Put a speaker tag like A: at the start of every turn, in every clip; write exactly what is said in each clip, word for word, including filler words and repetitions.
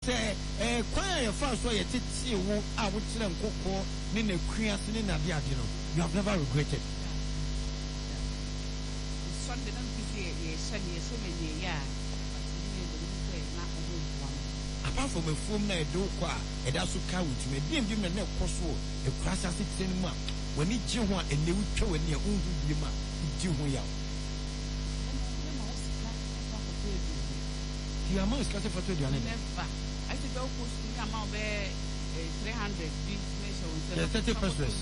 A: say eh kwaya ya fa so ye tete wo a wo kire nkokọ ne na kuase ne na de ade no you have never regretted.
B: Sunday na busy ye shani ye so many ya
A: apart from a form na edo kwa eda so ka wutime dim dim na na ekoso e kurasa se tene mu a wani gye ho a ene wutwa wani a unhu bi ma gye ho ya ti ama is kase foto di ane
B: never I think go post me ama be three hundred bi measure on
A: thirty pesos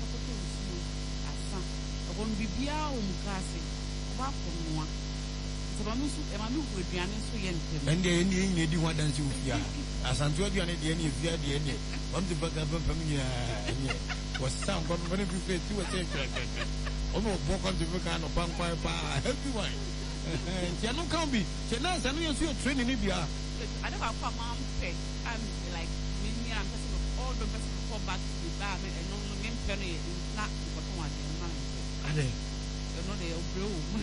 B: asa ogon bibia o mukase oba konoa Mami su, mami u aduane so ye ntem.
A: Ende ende ende di ho danse ufia. Asanto aduane de ene ufia de ene. Wam de baga pam nya ene. Was sound got when you face you say crack. Omo boko de baga no pan kwai pa. Everyone. Eh, no can be. Che na sanu ye so training ni bia.
B: I never come am pay. I'm like me me am person of all the person to come back to the bar and no no me pen e na ko to wa de na.
A: Ade.
B: You know they bro.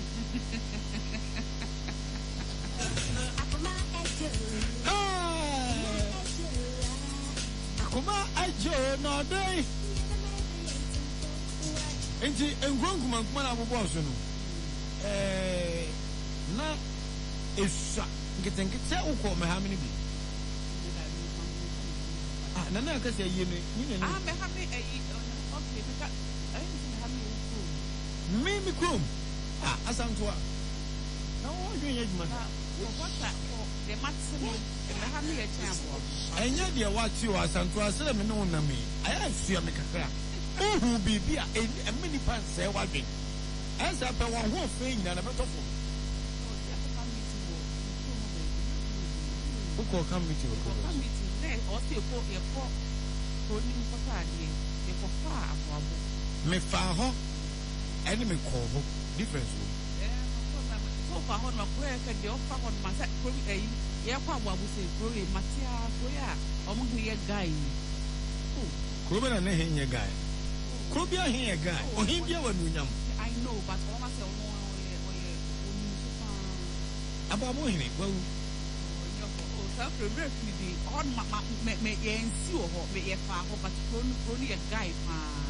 A: Akuma ajo no dey. Enti engwankuma kuma na bobo so no. Eh na esa ngete ngete ukọ me ha mini bi. Ah na na ka se yie ne ni ne.
B: Ah me ha me eh okay because I think me ha me
A: Me me krom. Ah asanto a. Na wo dwen ye djuma.
B: What the maximum me ha me ye chambo.
A: Enya de wati wa asanto asere me no na me. Aya sua me kakra. Ohu bibia e mini pan se wa dwen. Asa pe won ho fe nyina na betofo. Uko come meeting uko.
B: Come meeting there o se ko ye ko ko ni ko ta die ye ko fa aboabo.
A: Me fa ho eni me ko ho difference wo.
B: Eh so fa ho no ko e ka de o fa ho ma sa ko eh ye ko aboabo se ko e matia ko ya o mo hu ye guy. Oh,
A: ko be na ne hen ye guy. Ko bi a hen ye guy. O hen bia wa nunyam.
B: I know but o ma se o no ye o ye o ni so fa.
A: Aboabo hen wa
B: Sa premier fidi on ma me me ye nsi o ho me ye fa ho but pro pro ni ye guy pa